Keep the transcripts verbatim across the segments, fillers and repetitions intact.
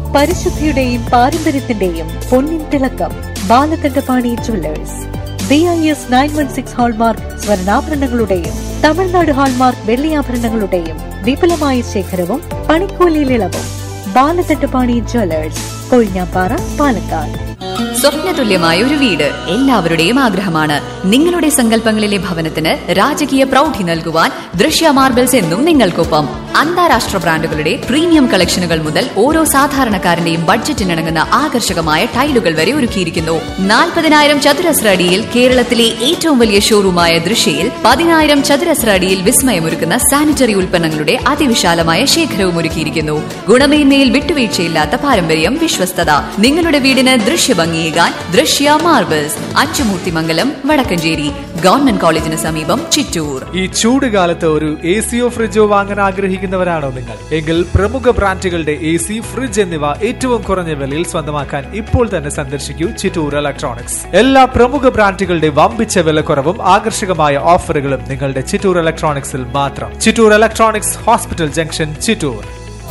പരിശുദ്ധിയുടെയും പാരമ്പര്യത്തിന്റെയും പൊന്നിൻ തിളക്കം. Balakandapani Jewellers. B I S nine one six hallmark സ്വർണ്ണാഭരണങ്ങളുടെയും Tamil Nadu hallmark വെള്ളിയാഭരണങ്ങളുടെയും വിപുലമായ ശേഖരവും പണിക്കൂലിയിൽ ഇളവും. ബാലകണ്ഠപാണി ജ്വല്ലേഴ്സ്, കൊഴിഞ്ഞാപ്പാറ, പാലക്കാട്. സ്വപ്നതുല്യമായ ഒരു വീട് എല്ലാവരുടെയും ആഗ്രഹമാണ്. നിങ്ങളുടെ സങ്കല്പങ്ങളിലെ ഭവനത്തിന് രാജകീയ പ്രൗഢി നൽകുവാൻ ദൃശ്യ മാർബിൾസ് എന്നും നിങ്ങൾക്കൊപ്പം. അന്താരാഷ്ട്ര ബ്രാൻഡുകളുടെ പ്രീമിയം കളക്ഷനുകൾ മുതൽ ഓരോ സാധാരണക്കാരന്റെയും ബഡ്ജറ്റിനിണങ്ങുന്ന ആകർഷകമായ ടൈലുകൾ വരെ ഒരുക്കിയിരിക്കുന്നു. നാൽപ്പതിനായിരം ചതുരശ്ര അടിയിൽ കേരളത്തിലെ ഏറ്റവും വലിയ ഷോറൂമായ ദൃശ്യയിൽ പതിനായിരം ചതുരശ്ര അടിയിൽ വിസ്മയമൊരുക്കുന്ന സാനിറ്ററി ഉൽപ്പന്നങ്ങളുടെ അതിവിശാലമായ ശേഖരവും ഒരുക്കിയിരിക്കുന്നു. ഗുണമേന്മയിൽ വിട്ടുവീഴ്ചയില്ലാത്ത പാരമ്പര്യം, വിശ്വസ്തത. നിങ്ങളുടെ വീടിന് ദൃശ്യഭംഗിയേകാൻ ദൃശ്യ മാർബിൾസ്, അച്ചുമൂർത്തിമംഗലം, വടക്കഞ്ചേരി. ഗവൺമെന്റ് കോളേജിന് സമീപം, ചിറ്റൂർ. ഈ ചൂട് കാലത്ത് ഒരു എ സിയോ ഫ്രിഡ്ജോ വാങ്ങാൻ ആഗ്രഹിക്കുന്നവരാണോ നിങ്ങൾ? എങ്കിൽ പ്രമുഖ ബ്രാൻഡുകളുടെ എ സി, ഫ്രിഡ്ജ് എന്നിവ ഏറ്റവും കുറഞ്ഞ വിലയിൽ സ്വന്തമാക്കാൻ ഇപ്പോൾ തന്നെ സന്ദർശിക്കൂ ചിറ്റൂർ ഇലക്ട്രോണിക്സ്. എല്ലാ പ്രമുഖ ബ്രാൻഡുകളുടെ വമ്പിച്ച വിലക്കുറവും ആകർഷകമായ ഓഫറുകളും നിങ്ങളുടെ ചിറ്റൂർ ഇലക്ട്രോണിക്സിൽ മാത്രം. Chittur electronics, hospital junction, Chittur.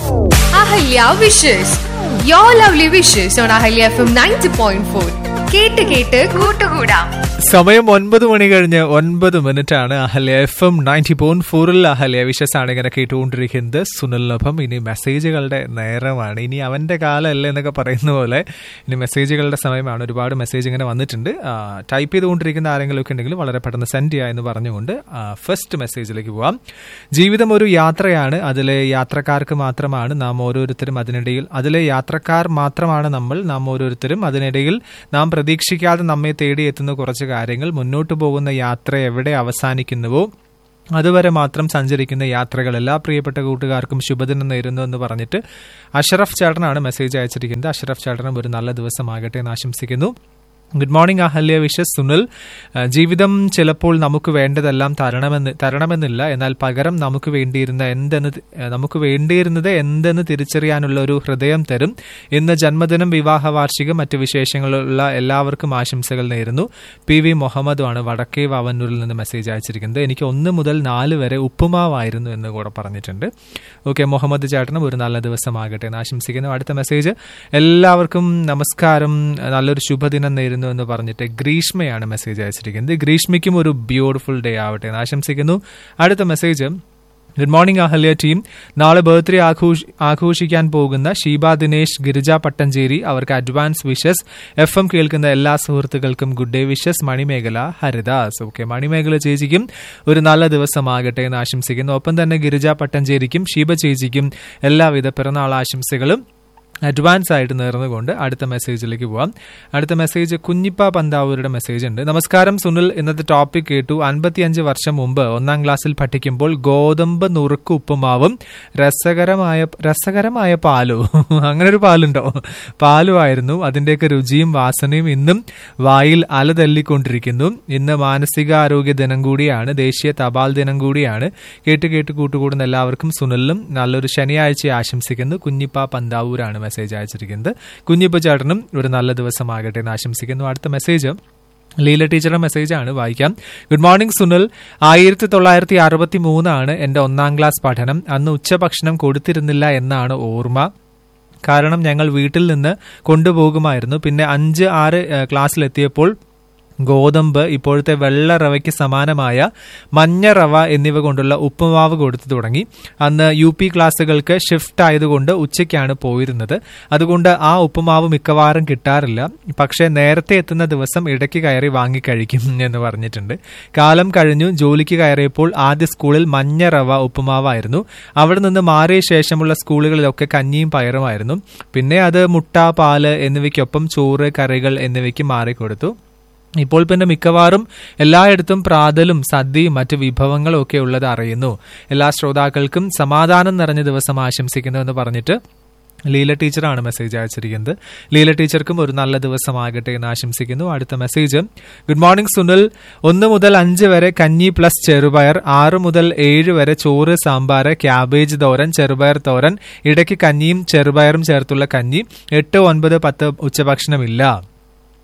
Ahalya wishes, your lovely wishes on Ahalya F M ninety point four. കേട്ട് കേട്ട് കൂട്ടുകൂടാം. സമയം ഒൻപത് മണി കഴിഞ്ഞ് ഒൻപത് മിനിറ്റ് ആണ്. Ahalya F M ninety point ഫോറിൽ അഹല്യ വിഷസ് ആണ് ഇങ്ങനെ കേട്ടുകൊണ്ടിരിക്കുന്നത്. സുനിലിനൊപ്പം ഇനി മെസ്സേജുകളുടെ നേരമാണ്. ഇനി അവന്റെ കാലമല്ലേ എന്നൊക്കെ പറയുന്ന പോലെ ഇനി മെസ്സേജുകളുടെ സമയമാണ്. ഒരുപാട് മെസ്സേജ് ഇങ്ങനെ വന്നിട്ടുണ്ട്. ടൈപ്പ് ചെയ്തുകൊണ്ടിരിക്കുന്ന ആരെങ്കിലും ഒക്കെ ഉണ്ടെങ്കിൽ വളരെ പെട്ടെന്ന് സെൻഡ് ചെയ്യുക എന്ന് പറഞ്ഞുകൊണ്ട് ഫസ്റ്റ് മെസ്സേജിലേക്ക് പോവാം. ജീവിതം ഒരു യാത്രയാണ്. അതിലെ യാത്രക്കാർക്ക് മാത്രമാണ് നാം ഓരോരുത്തരും അതിനിടയിൽ അതിലെ യാത്രക്കാർ മാത്രമാണ് നമ്മൾ നാം ഓരോരുത്തരും അതിനിടയിൽ നാം പ്രതീക്ഷിക്കാതെ നമ്മെ തേടിയെത്തുന്ന കുറച്ച് കാര്യങ്ങൾ. മുന്നോട്ട് പോകുന്ന യാത്ര എവിടെ അവസാനിക്കുന്നുവോ അതുവരെ മാത്രം സഞ്ചരിക്കുന്ന യാത്രകൾ. എല്ലാ പ്രിയപ്പെട്ട കൂട്ടുകാർക്കും ശുഭദിനം നേരുന്നു എന്ന് പറഞ്ഞിട്ട് അഷറഫ് ചേട്ടനാണ് മെസ്സേജ് അയച്ചിരിക്കുന്നത്. അഷറഫ് ചേട്ടനും ഒരു നല്ല ദിവസമാകട്ടെ എന്ന് ആശംസിക്കുന്നു. Good morning Ahalya wishes. Sunil, ജീവിതം ചിലപ്പോൾ നമുക്ക് വേണ്ടതെല്ലാം തരണമെന്ന് തരണമെന്നില്ല. എന്നാൽ പകരം നമുക്ക് വേണ്ടിയിരുന്ന എന്തെന്ന് നമുക്ക് വേണ്ടിയിരുന്നത് എന്തെന്ന് തിരിച്ചറിയാനുള്ള ഒരു ഹൃദയം തരും. ഇന്ന് ജന്മദിനം, വിവാഹ വാർഷികം, മറ്റ് വിശേഷങ്ങളുള്ള എല്ലാവർക്കും ആശംസകൾ നേരുന്നു. പി വി മുഹമ്മദുമാണ് വടക്കേ വാവന്നൂരിൽ നിന്ന് മെസ്സേജ് അയച്ചിരിക്കുന്നത്. എനിക്ക് ഒന്ന് മുതൽ നാല് വരെ ഉപ്പുമാവായിരുന്നു എന്ന് കൂടെ പറഞ്ഞിട്ടുണ്ട്. ഓക്കെ, മുഹമ്മദ് ചേട്ടനും ഒരു നല്ല ദിവസമാകട്ടെ എന്ന് ആശംസിക്കുന്നു. അടുത്ത മെസ്സേജ്, എല്ലാവർക്കും നമസ്കാരം, നല്ലൊരു ശുഭദിനം നേരുന്നു എന്ന് പറഞ്ഞിട്ട് ഗ്രീഷ്മയാണ് മെസ്സേജ് അയച്ചിരിക്കുന്നത്. ഗ്രീഷ്മയ്ക്കും ഒരു ബ്യൂട്ടിഫുൾ ഡേ ആവട്ടെ എന്ന് ആശംസിക്കുന്നു. അടുത്ത message, good morning Ahalya team. നാളെ ബർത്ത്ഡേ ആഘോഷ ആഘോഷിക്കാൻ പോകുന്ന ഷീബ ദിനേശ്, ഗിരിജ പട്ടഞ്ചേരി, അവർക്ക് അഡ്വാൻസ് വിഷസ്. എഫ് എം കേൾക്കുന്ന എല്ലാ സുഹൃത്തുക്കൾക്കും good day wishes. Manimekalai, Haridas. Okay, Manimekalai ചേച്ചിക്കും ഒരു നല്ല ദിവസമാകട്ടെ എന്ന് ആശംസിക്കുന്നു. ഒപ്പം തന്നെ ഗിരിജ പട്ടഞ്ചേരിക്കും ഷീബ ചേച്ചിക്കും എല്ലാവിധ പിറന്നാൾ ആശംസകളും അഡ്വാൻസ് ആയിട്ട് നേർന്നുകൊണ്ട് അടുത്ത മെസ്സേജിലേക്ക് പോവാം. അടുത്ത മെസ്സേജ് കുഞ്ഞിപ്പ പന്താവൂരുടെ മെസ്സേജ് ഉണ്ട്. നമസ്കാരം സുനിൽ, ഇന്നത്തെ ടോപ്പിക് കേട്ടു. അൻപത്തിയഞ്ച് വർഷം മുമ്പ് ഒന്നാം ക്ലാസ്സിൽ പഠിക്കുമ്പോൾ ഗോതമ്പ് നുറുക്ക് ഉപ്പുമാവും രസകരമായ രസകരമായ പാലോ അങ്ങനെ ഒരു പാലുണ്ടോ പാലുമായിരുന്നു. അതിന്റെയൊക്കെ രുചിയും വാസനയും ഇന്നും വായിൽ അലതല്ലിക്കൊണ്ടിരിക്കുന്നു. ഇന്ന് മാനസികാരോഗ്യ ദിനം കൂടിയാണ്, ദേശീയ തപാൽ ദിനം കൂടിയാണ്. കേട്ട് കേട്ട് കൂട്ടുകൂടുന്ന എല്ലാവർക്കും സുനിലിനും നല്ലൊരു ശനിയാഴ്ച ആശംസിക്കുന്നു. കുഞ്ഞിപ്പ പന്താവൂരാണ് മെസ്സേജ് അയച്ചിരിക്കുന്നത്. കുഞ്ഞിപ്പ ചേട്ടനും ഒരു നല്ല ദിവസമാകട്ടെ എന്ന് ആശംസിക്കുന്നു. അടുത്ത മെസ്സേജ് ലീല ടീച്ചറുടെ മെസ്സേജാണ്, വായിക്കാം. ഗുഡ് മോർണിംഗ് സുനിൽ, ആയിരത്തി തൊള്ളായിരത്തി അറുപത്തി മൂന്നാണ് എന്റെ ഒന്നാം ക്ലാസ് പഠനം. അന്ന് ഉച്ചഭക്ഷണം കൊടുത്തിരുന്നില്ല എന്നാണ് ഓർമ്മ. കാരണം ഞങ്ങൾ വീട്ടിൽ നിന്ന് കൊണ്ടുപോകുമായിരുന്നു. പിന്നെ അഞ്ച് ആറ് ക്ലാസ്സിലെത്തിയപ്പോൾ ഗോതമ്പ്, ഇപ്പോഴത്തെ വെള്ള റവയ്ക്ക് സമാനമായ മഞ്ഞ റവ എന്നിവ കൊണ്ടുള്ള ഉപ്പുമാവ് കൊടുത്തു തുടങ്ങി. അന്ന് യു പി ക്ലാസ്സുകൾക്ക് ഷിഫ്റ്റ് ആയതുകൊണ്ട് ഉച്ചയ്ക്കാണ് പോയിരുന്നത്. അതുകൊണ്ട് ആ ഉപ്പുമാവ് മിക്കവാറും കിട്ടാറില്ല. പക്ഷേ നേരത്തെ എത്തുന്ന ദിവസം ഇടയ്ക്ക് കയറി വാങ്ങിക്കഴിക്കും എന്ന് പറഞ്ഞിട്ടുണ്ട്. കാലം കഴിഞ്ഞു. ജോലിക്ക് കയറിയപ്പോൾ ആദ്യ സ്കൂളിൽ മഞ്ഞ റവ ഉപ്പുമാവായിരുന്നു. അവിടെ നിന്ന് മാറിയ ശേഷമുള്ള സ്കൂളുകളിലൊക്കെ കഞ്ഞിയും പയറുമായിരുന്നു. പിന്നെ അത് മുട്ട, പാല് എന്നിവയ്ക്കൊപ്പം ചോറ്, കറികൾ എന്നിവയ്ക്ക് മാറിക്കൊടുത്തു. ഇപ്പോൾ പിന്നെ മിക്കവാറും എല്ലായിടത്തും പ്രാതലും സദ്യയും മറ്റ് വിഭവങ്ങളും ഒക്കെ ഉള്ളത് അറിയുന്നു. എല്ലാ ശ്രോതാക്കൾക്കും സമാധാനം നിറഞ്ഞ ദിവസം ആശംസിക്കുന്നു എന്ന് പറഞ്ഞിട്ട് ലീല ടീച്ചറാണ് മെസ്സേജ് അയച്ചിരിക്കുന്നത്. ലീല ടീച്ചർക്കും ഒരു നല്ല ദിവസമാകട്ടെ എന്ന് ആശംസിക്കുന്നു. അടുത്ത മെസ്സേജ്, ഗുഡ് മോർണിംഗ് സുനിൽ, ഒന്ന് മുതൽ അഞ്ച് വരെ കഞ്ഞി പ്ലസ് ചെറുപയർ, ആറ് മുതൽ ഏഴ് വരെ ചോറ്, സാമ്പാർ, ക്യാബേജ് തോരൻ, ചെറുപയർ തോരൻ, ഇടയ്ക്ക് കഞ്ഞിയും ചെറുപയറും ചേർത്തുള്ള കഞ്ഞി. എട്ട് ഒൻപത് പത്ത് ഉച്ചഭക്ഷണമില്ല.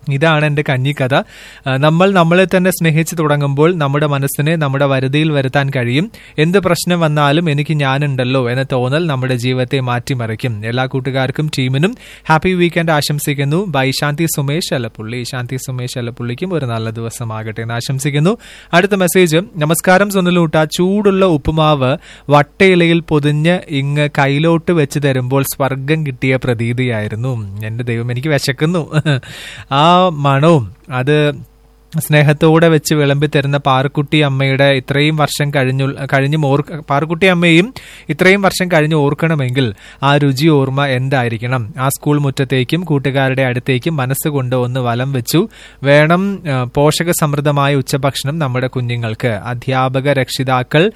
ഇതാണ് എൻ്റെ കഞ്ഞിക്കഥ. നമ്മൾ നമ്മളെ തന്നെ സ്നേഹിച്ചു തുടങ്ങുമ്പോൾ നമ്മുടെ മനസ്സിനെ നമ്മുടെ വരുതിയിൽ വരുത്താൻ കഴിയും. എന്ത് പ്രശ്നം വന്നാലും എനിക്ക് ഞാനുണ്ടല്ലോ എന്ന തോന്നൽ നമ്മുടെ ജീവിതത്തെ മാറ്റിമറിക്കും. എല്ലാ കൂട്ടുകാർക്കും ടീമിനും ഹാപ്പി വീക്കെൻഡ് ആശംസിക്കുന്നു. ബൈ ശാന്തി സുമേഷ് അലപ്പുള്ളി. ശാന്തി സുമേഷ് അലപ്പുള്ളിക്കും ഒരു നല്ല ദിവസമാകട്ടെ എന്ന് ആശംസിക്കുന്നു. അടുത്ത മെസ്സേജ്, നമസ്കാരം സുനിലൂട്ട. ചൂടുള്ള ഉപ്പുമാവ് വട്ടയിലയിൽ പൊതിഞ്ഞ് ഇങ്ങ് കയ്യിലോട്ട് വെച്ച് തരുമ്പോൾ സ്വർഗം കിട്ടിയ പ്രതീതിയായിരുന്നു. എൻ്റെ ദൈവം, എനിക്ക് വിശക്കുന്നു. ആ മണവും അത് സ്നേഹത്തോടെ വെച്ച് വിളമ്പി തരുന്ന പാറുക്കുട്ടി അമ്മയുടെ ഇത്രയും വർഷം കഴിഞ്ഞു കഴിഞ്ഞും ഓർ പാറുക്കുട്ടി അമ്മയും ഇത്രയും വർഷം കഴിഞ്ഞ് ഓർക്കണമെങ്കിൽ ആ രുചി ഓർമ്മ എന്തായിരിക്കണം. ആ സ്കൂൾ മുറ്റത്തേക്കും കൂട്ടുകാരുടെ അടുത്തേക്കും മനസ്സുകൊണ്ട് ഒന്ന് വലം വെച്ചു വേണം പോഷക സമൃദ്ധമായ ഉച്ചഭക്ഷണം നമ്മുടെ കുഞ്ഞുങ്ങൾക്ക്. അധ്യാപക രക്ഷിതാക്കൾ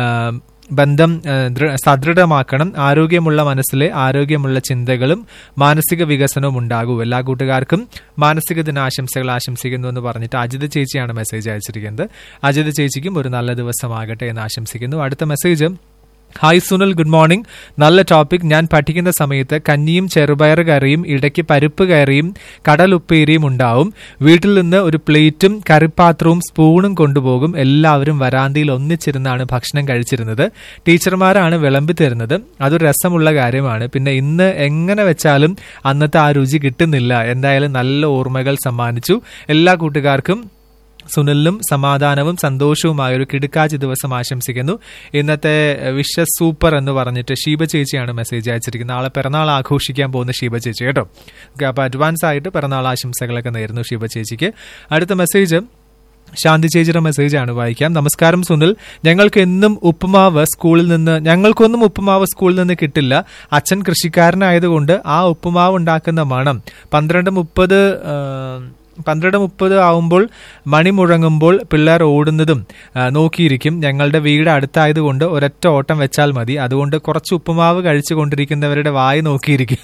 ബന്ധം സദൃഢമാക്കണം. ആരോഗ്യമുള്ള മനസ്സിലെ ആരോഗ്യമുള്ള ചിന്തകളും മാനസിക വികസനവും ഉണ്ടാകൂ. എല്ലാ കൂട്ടുകാർക്കും മാനസിക ദിനാശംസകൾ ആശംസിക്കുന്നു എന്ന് പറഞ്ഞിട്ട് അജിത ചേച്ചിയാണ് മെസ്സേജ് അയച്ചിരിക്കുന്നത്. അജിത ചേച്ചിക്കും ഒരു നല്ല ദിവസമാകട്ടെ എന്ന് ആശംസിക്കുന്നു. അടുത്ത message, hi Sunil, good morning. നല്ല ടോപ്പിക്. ഞാൻ പഠിക്കുന്ന സമയത്ത് കഞ്ഞിയും ചെറുപയർ കറിയും ഇടയ്ക്ക് പരിപ്പ് കറിയും കടലുപ്പേരിയും ഉണ്ടാവും. വീട്ടിൽ നിന്ന് ഒരു പ്ലേറ്റും കറിപ്പാത്രവും സ്പൂണും കൊണ്ടുപോകും. എല്ലാവരും വരാന്തയിൽ ഒന്നിച്ചിരുന്നാണ് ഭക്ഷണം കഴിച്ചിരുന്നത്. ടീച്ചർമാരാണ് വിളമ്പി തരുന്നത്. അതൊരു രസമുള്ള കാര്യമാണ്. പിന്നെ ഇന്ന് എങ്ങനെ വെച്ചാലും അന്നത്തെ ആ രുചി കിട്ടുന്നില്ല. എന്തായാലും നല്ല ഓർമ്മകൾ സമ്മാനിച്ചു. എല്ലാ കൂട്ടുകാർക്കും സുനിലിനും സമാധാനവും സന്തോഷവുമായ ഒരു കിടുക്കാച്ചി ദിവസം ആശംസിക്കുന്നു. ഇന്നത്തെ വിഷസ് സൂപ്പർ എന്ന് പറഞ്ഞിട്ട് ഷീബ ചേച്ചിയാണ് മെസ്സേജ് അയച്ചിരിക്കുന്നത്. നാളെ പിറന്നാൾ ആഘോഷിക്കാൻ പോകുന്ന ഷീബ ചേച്ചി കേട്ടോ. അപ്പോൾ അഡ്വാൻസ് ആയിട്ട് പിറന്നാൾ ആശംസകളൊക്കെ നേരുന്നു ഷീബ ചേച്ചിക്ക്. അടുത്ത മെസ്സേജ് ശാന്തി ചേച്ചിയുടെ മെസ്സേജാണ്, വായിക്കാം. നമസ്കാരം സുനിൽ, ഞങ്ങൾക്ക് എന്നും ഉപ്പുമാവ് സ്കൂളിൽ നിന്ന് ഞങ്ങൾക്കൊന്നും ഉപ്പുമാവ് സ്കൂളിൽ നിന്ന് കിട്ടില്ല. അച്ഛൻ കൃഷിക്കാരനായതുകൊണ്ട് ആ ഉപ്പുമാവ് ഉണ്ടാക്കുന്ന മണം പന്ത്രണ്ട് മുപ്പത് പന്ത്രണ്ട് മുപ്പത് ആവുമ്പോൾ മണി മുഴങ്ങുമ്പോൾ പിള്ളേർ ഓടുന്നതും നോക്കിയിരിക്കും. ഞങ്ങളുടെ വീട് അടുത്തായതുകൊണ്ട് ഒരൊറ്റ ഓട്ടം വെച്ചാൽ മതി. അതുകൊണ്ട് കുറച്ച് ഉപ്പുമാവ് കഴിച്ചു കൊണ്ടിരിക്കുന്നവരുടെ വായി നോക്കിയിരിക്കും.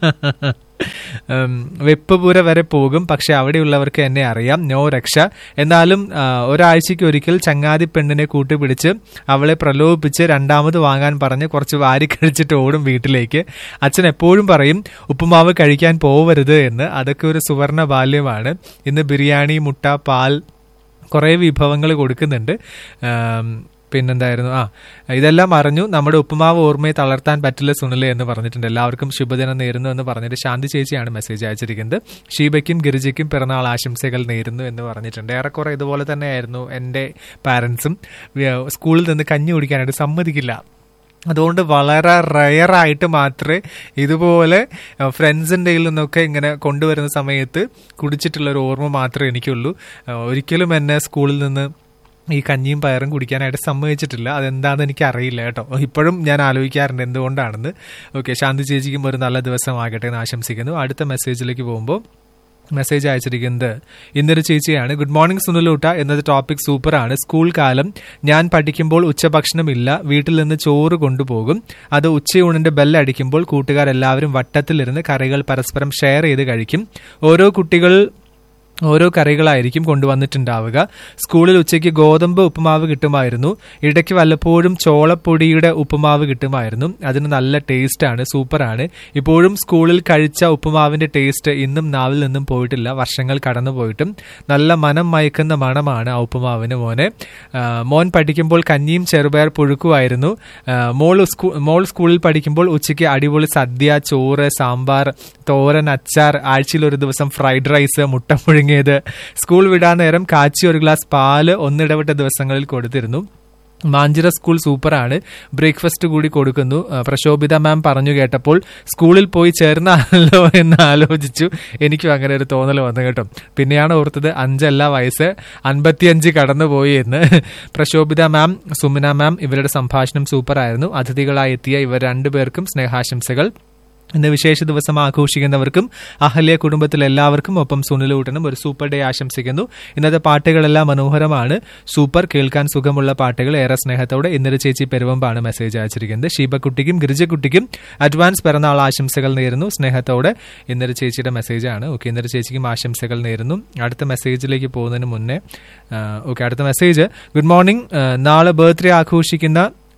വെപ്പുപുര വരെ പോകും. പക്ഷെ അവിടെയുള്ളവർക്ക് എന്നെ അറിയാം, നോ രക്ഷ. എന്നാലും ഒരാഴ്ചയ്ക്ക് ഒരിക്കൽ ചങ്ങാതി പെണ്ണിനെ കൂട്ടുപിടിച്ച് അവളെ പ്രലോഭിപ്പിച്ച് രണ്ടാമത് വാങ്ങാൻ പറഞ്ഞ് കുറച്ച് വാരി കഴിച്ചിട്ട് ഓടും വീട്ടിലേക്ക്. അച്ഛൻ എപ്പോഴും പറയും ഉപ്പുമാവ് കഴിക്കാൻ പോവരുത് എന്ന്. അതൊക്കെ ഒരു സുവർണ ബാല്യമാണ്. ഇന്ന് ബിരിയാണി, മുട്ട, പാൽ, കുറേ വിഭവങ്ങൾ കൊടുക്കുന്നുണ്ട്. പിന്നെന്തായിരുന്നു, ആ ഇതെല്ലാം അറിഞ്ഞു. നമ്മുടെ ഉപ്പുമാവ് ഓർമ്മയെ തളർത്താൻ പറ്റില്ല സുനിലെ എന്ന് പറഞ്ഞിട്ടുണ്ട്. എല്ലാവർക്കും ശുഭദിനം നേരുന്നു എന്ന് പറഞ്ഞിട്ട് ശാന്തി ചേച്ചിയാണ് മെസ്സേജ് അയച്ചിരിക്കുന്നത്. ഷീബയ്ക്കും ഗിരിജയ്ക്കും പിറന്നാൾ ആശംസകൾ നേരുന്നു എന്ന് പറഞ്ഞിട്ടുണ്ട്. ഏറെക്കുറെ ഇതുപോലെ തന്നെയായിരുന്നു എൻ്റെ പാരൻസും. സ്കൂളിൽ നിന്ന് കഞ്ഞി കുടിക്കാനായിട്ട് സമ്മതിക്കില്ല. അതുകൊണ്ട് വളരെ റയറായിട്ട് മാത്രമേ ഇതുപോലെ ഫ്രണ്ട്സിൻ്റെ കയ്യിൽ നിന്നൊക്കെ ഇങ്ങനെ കൊണ്ടുവരുന്ന സമയത്ത് കുടിച്ചിട്ടുള്ളൊരു ഓർമ്മ മാത്രമേ എനിക്കുള്ളൂ. ഒരിക്കലും എന്നെ സ്കൂളിൽ നിന്ന് ഈ കഞ്ഞിയും പയറും കുടിക്കാനായിട്ട് സമ്മതിച്ചിട്ടില്ല. അതെന്താണെന്ന് എനിക്ക് അറിയില്ല കേട്ടോ. ഇപ്പോഴും ഞാൻ ആലോചിക്കാറുണ്ട് എന്തുകൊണ്ടാണെന്ന്. ഓക്കെ, ശാന്തി ചേച്ചിക്കും ഒരു നല്ല ദിവസമാകട്ടെ എന്ന് ആശംസിക്കുന്നു. അടുത്ത മെസ്സേജിലേക്ക് പോകുമ്പോൾ മെസ്സേജ് അയച്ചിരിക്കുന്നത് ഇന്നൊരു ചേച്ചിയാണ്. Good morning സുനിലൂട്ട. എന്നത് ടോപ്പിക് സൂപ്പറാണ്. സ്കൂൾ കാലം ഞാൻ പഠിക്കുമ്പോൾ ഉച്ചഭക്ഷണമില്ല. വീട്ടിൽ നിന്ന് ചോറ് കൊണ്ടുപോകും. അത് ഉച്ചയൂണിന്റെ ബെല്ലടിക്കുമ്പോൾ കൂട്ടുകാരെല്ലാവരും വട്ടത്തിലിരുന്ന് കറികൾ പരസ്പരം ഷെയർ ചെയ്ത് കഴിക്കും. ഓരോ കുട്ടികൾ ഓരോ കറികളായിരിക്കും കൊണ്ടുവന്നിട്ടുണ്ടാവുക. സ്കൂളിൽ ഉച്ചയ്ക്ക് ഗോതമ്പ് ഉപ്പുമാവ് കിട്ടുമായിരുന്നു. ഇടയ്ക്ക് വല്ലപ്പോഴും ചോളപ്പൊടിയുടെ ഉപ്പുമാവ് കിട്ടുമായിരുന്നു. അതിന് നല്ല ടേസ്റ്റാണ്, സൂപ്പറാണ്. ഇപ്പോഴും സ്കൂളിൽ കഴിച്ച ഉപ്പുമാവിന്റെ ടേസ്റ്റ് ഇന്നും നാവിൽ നിന്നും പോയിട്ടില്ല. വർഷങ്ങൾ കടന്നു പോയിട്ടും നല്ല മനം മയക്കുന്ന മണമാണ് ആ ഉപ്പുമാവിന്. മോനെ മോൻ പഠിക്കുമ്പോൾ കഞ്ഞിയും ചെറുപയർ പുഴുക്കുമായിരുന്നു. മോൾ സ്കൂ മോൾ സ്കൂളിൽ പഠിക്കുമ്പോൾ ഉച്ചയ്ക്ക് അടിപൊളി സദ്യ, ചോറ്, സാമ്പാർ, തോരൻ, അച്ചാർ, ആഴ്ചയിൽ ഒരു ദിവസം ഫ്രൈഡ് റൈസ്, മുട്ട പുഴുങ്ങിയത്. സ്കൂൾ വിടാൻ നേരം കാച്ചി ഒരു ഗ്ലാസ് പാല് ഒന്നിടവിട്ട ദിവസങ്ങളിൽ കൊടുത്തിരുന്നു. മാഞ്ചിറ സ്കൂൾ സൂപ്പറാണ്. ബ്രേക്ക്ഫാസ്റ്റ് കൂടി കൊടുക്കുന്നു. പ്രശോഭിത മാം പറഞ്ഞു കേട്ടപ്പോൾ സ്കൂളിൽ പോയി ചേർന്നാണല്ലോ എന്ന് ആലോചിച്ചു. എനിക്കും അങ്ങനെ ഒരു തോന്നൽ വന്നു കേട്ടോ. പിന്നെയാണ് ഓർത്തത് അഞ്ചല്ല വയസ്സ് അൻപത്തിയഞ്ച് കടന്നുപോയി എന്ന്. പ്രശോഭിത മാം, സുമിന മാം, ഇവരുടെ സംഭാഷണം സൂപ്പറായിരുന്നു. അതിഥികളായി എത്തിയ ഇവർ രണ്ടുപേർക്കും സ്നേഹാശംസകൾ. ഇന്ന് വിശേഷ ദിവസം ആഘോഷിക്കുന്നവർക്കും അഹല്യ കുടുംബത്തിൽ എല്ലാവർക്കും ഒപ്പം സുനിലൂട്ടനും ഒരു സൂപ്പർ ഡേ ആശംസിക്കുന്നു. ഇന്നത്തെ പാട്ടുകളെല്ലാം മനോഹരമാണ്, സൂപ്പർ, കേൾക്കാൻ സുഖമുള്ള പാട്ടുകൾ. ഏറെ സ്നേഹത്തോടെ ഇന്നൊരു ചേച്ചി പെരുവമ്പാണ് മെസ്സേജ് അയച്ചിരിക്കുന്നത്. ഷീബക്കുട്ടിക്കും ഗിരിജക്കുട്ടിക്കും അഡ്വാൻസ് പിറന്നാൾ ആശംസകൾ നേരുന്നു. സ്നേഹത്തോടെ ഇന്നൊരു ചേച്ചിയുടെ മെസ്സേജാണ്. ഓക്കെ, ഇന്നൊരു ചേച്ചിക്കും ആശംസകൾ നേരുന്നു. അടുത്ത മെസ്സേജിലേക്ക് പോകുന്നതിന് മുന്നേ ഓക്കെ അടുത്ത മെസ്സേജ്, ഗുഡ് മോർണിംഗ്. നാളെ ബർത്ത്ഡേ ആഘോഷിക്കുന്ന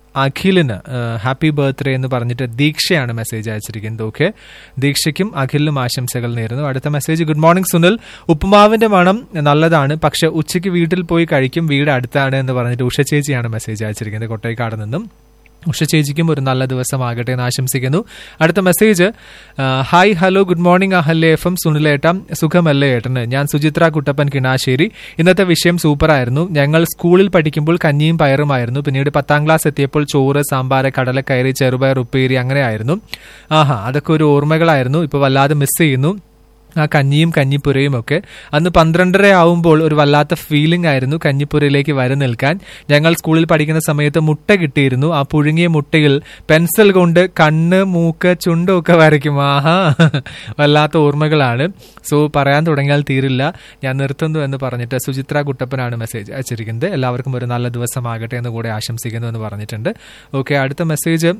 അഖിലിന് ഹാപ്പി ബർത്ത്ഡേ എന്ന് പറഞ്ഞിട്ട് ദീക്ഷയാണ് മെസ്സേജ് അയച്ചിരിക്കുന്നത്. ഓക്കെ, ദീക്ഷയ്ക്കും അഖിലിനും ആശംസകൾ നേരുന്നു. അടുത്ത മെസ്സേജ്, ഗുഡ് മോർണിംഗ് സുനിൽ, ഉപ്പുമാവിന്റെ മണം നല്ലതാണ്, പക്ഷെ ഉച്ചയ്ക്ക് വീട്ടിൽ പോയി കഴിക്കും, വീട് അടുത്താണ് എന്ന് പറഞ്ഞിട്ട് ഉഷ ചേച്ചിയാണ് മെസ്സേജ് അയച്ചിരിക്കുന്നത് കൊട്ടേക്കാട് നിന്നും. ഉഷ ചേച്ചിക്കും ഒരു നല്ല ദിവസമാകട്ടെ എന്ന് ആശംസിക്കുന്നു. അടുത്ത message, hi hello good morning Ahalya F M, സുനിലേട്ടം സുഖമല്ലേ ഏട്ടന്? ഞാൻ സുചിത്ര കുട്ടപ്പൻ കിണാശ്ശേരി. ഇന്നത്തെ വിഷയം സൂപ്പറായിരുന്നു. ഞങ്ങൾ സ്കൂളിൽ പഠിക്കുമ്പോൾ കഞ്ഞിയും പയറുമായിരുന്നു. പിന്നീട് പത്താം ക്ലാസ് എത്തിയപ്പോൾ ചോറ്, സാമ്പാറ്, കടലക്കയറി, ചെറുപയർ ഉപ്പേരി അങ്ങനെയായിരുന്നു. ആഹാ, അതൊക്കെ ഒരു ഓർമ്മകളായിരുന്നു. ഇപ്പോൾ വല്ലാതെ മിസ് ചെയ്യുന്നു ആ കഞ്ഞിയും കഞ്ഞിപ്പുരയും ഒക്കെ. അന്ന് പന്ത്രണ്ടര ആവുമ്പോൾ ഒരു വല്ലാത്ത ഫീലിംഗ് ആയിരുന്നു കഞ്ഞിപ്പുരയിലേക്ക് വരി നിൽക്കാൻ. ഞങ്ങൾ സ്കൂളിൽ പഠിക്കുന്ന സമയത്ത് മുട്ട കിട്ടിയിരുന്നു. ആ പുഴുങ്ങിയ മുട്ടയിൽ പെൻസിൽ കൊണ്ട് കണ്ണ്, മൂക്ക്, ചുണ്ടൊക്കെ വരയ്ക്കും. ആഹാ, വല്ലാത്ത ഓർമ്മകളാണ്. സോ പറയാൻ തുടങ്ങിയാൽ തീരില്ല. ഞാൻ നിർത്തുന്നു എന്ന് പറഞ്ഞിട്ട് സുചിത്ര കുട്ടപ്പനാണ് മെസ്സേജ് അയച്ചിരിക്കുന്നത്. എല്ലാവർക്കും ഒരു നല്ല ദിവസമാകട്ടെ എന്ന് കൂടെ ആശംസിക്കുന്നു എന്ന് പറഞ്ഞിട്ടുണ്ട്. ഓക്കെ, അടുത്ത മെസ്സേജ്,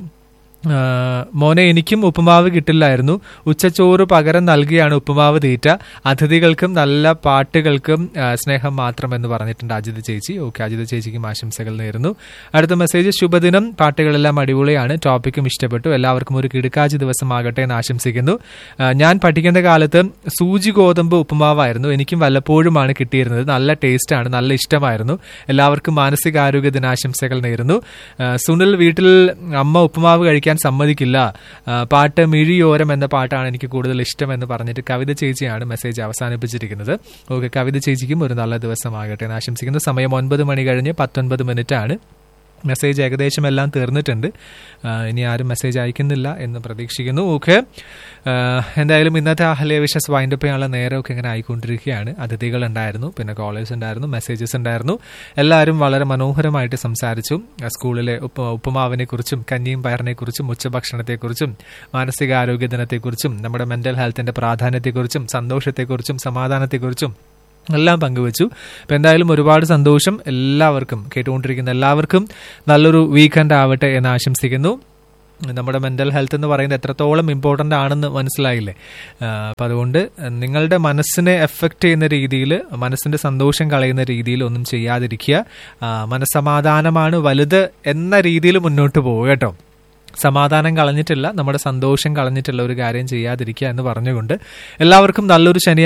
മോനെ എനിക്കും ഉപ്പുമാവ് കിട്ടില്ലായിരുന്നു. ഉച്ചച്ചോറ് പകരം നൽകിയാണ് ഉപ്പുമാവ് തീറ്റ. അതിഥികൾക്കും നല്ല പാട്ടുകൾക്കും സ്നേഹം മാത്രം എന്ന് പറഞ്ഞിട്ടുണ്ട് അജിത ചേച്ചി. ഓക്കെ, അജിത ചേച്ചിക്കും ആശംസകൾ നേരുന്നു. അടുത്ത മെസ്സേജ്, ശുഭദിനം, പാട്ടുകളെല്ലാം അടിപൊളിയാണ്, ടോപ്പിക്കും ഇഷ്ടപ്പെട്ടു, എല്ലാവർക്കും ഒരു കിടുക്കാച്ചി ദിവസമാകട്ടെ എന്ന് ആശംസിക്കുന്നു. ഞാൻ പഠിക്കുന്ന കാലത്ത് സൂചി ഗോതമ്പ് ഉപ്പുമാവായിരുന്നു. എനിക്കും വല്ലപ്പോഴുമാണ് കിട്ടിയിരുന്നത്. നല്ല ടേസ്റ്റാണ്, നല്ല ഇഷ്ടമായിരുന്നു. എല്ലാവർക്കും മാനസികാരോഗ്യ ദിനാശംസകൾ നേരുന്നു. സുനിൽ, വീട്ടിൽ അമ്മ ഉപ്പുമാവ് കഴിക്കാൻ സമ്മതിക്കില്ല. പാട്ട് മിഴിയോരം എന്ന പാട്ടാണ് എനിക്ക് കൂടുതൽ ഇഷ്ടം എന്ന് പറഞ്ഞിട്ട് കവിത ചേച്ചിയാണ് മെസ്സേജ് അവസാനിപ്പിച്ചിരിക്കുന്നത്. ഓക്കെ, കവിത ചേച്ചിക്കും ഒരു നല്ല ദിവസമാകട്ടെ എന്ന് ആശംസിക്കുന്നു. സമയം ഒൻപത് മണി കഴിഞ്ഞ് പത്തൊൻപത് മിനിറ്റ് ആണ്. മെസ്സേജ് ഏകദേശം എല്ലാം തീർന്നിട്ടുണ്ട്. ഇനി ആരും മെസ്സേജ് അയക്കുന്നില്ല എന്ന് പ്രതീക്ഷിക്കുന്നു. ഓക്കെ, എന്തായാലും ഇന്നത്തെ അഹല്യ വിഷസ് വൈൻഡപ്പ് ചെയ്യാനുള്ള നേരമൊക്കെ ഇങ്ങനെ ആയിക്കൊണ്ടിരിക്കുകയാണ്. അതിഥികൾ ഉണ്ടായിരുന്നു, പിന്നെ കോളേജ് ഉണ്ടായിരുന്നു, മെസ്സേജസ് ഉണ്ടായിരുന്നു. എല്ലാവരും വളരെ മനോഹരമായിട്ട് സംസാരിച്ചു. സ്കൂളിലെ ഉപ്പ ഉപ്പുമാവിനെ കുറിച്ചും കഞ്ഞിയും പയറിനെ കുറിച്ചും ഉച്ചഭക്ഷണത്തെക്കുറിച്ചും മാനസികാരോഗ്യ ദിനത്തെക്കുറിച്ചും നമ്മുടെ മെന്റൽ ഹെൽത്തിന്റെ പ്രാധാന്യത്തെക്കുറിച്ചും സന്തോഷത്തെക്കുറിച്ചും സമാധാനത്തെക്കുറിച്ചും എല്ലാം പങ്കുവച്ചു. അപ്പം എന്തായാലും ഒരുപാട് സന്തോഷം. എല്ലാവർക്കും, കേട്ടുകൊണ്ടിരിക്കുന്ന എല്ലാവർക്കും നല്ലൊരു വീക്കെൻഡ് ആവട്ടെ എന്ന് ആശംസിക്കുന്നു. നമ്മുടെ മെൻ്റൽ ഹെൽത്ത് എന്ന് പറയുന്നത് എത്രത്തോളം ഇമ്പോർട്ടൻ്റ് ആണെന്ന് മനസ്സിലായില്ലേ? അപ്പം അതുകൊണ്ട് നിങ്ങളുടെ മനസ്സിനെ എഫക്റ്റ് ചെയ്യുന്ന രീതിയിൽ, മനസ്സിൻ്റെ സന്തോഷം കളയുന്ന രീതിയിൽ ഒന്നും ചെയ്യാതിരിക്കുക. മനസ്സമാധാനമാണ് വലുത് എന്ന രീതിയിൽ മുന്നോട്ട് പോവുക കേട്ടോ. സമാധാനം കളഞ്ഞിട്ടില്ല, നമ്മുടെ സന്തോഷം കളഞ്ഞിട്ടുള്ള ഒരു കാര്യം ചെയ്യാതിരിക്കുക എന്ന് പറഞ്ഞുകൊണ്ട് എല്ലാവർക്കും നല്ലൊരു ശനി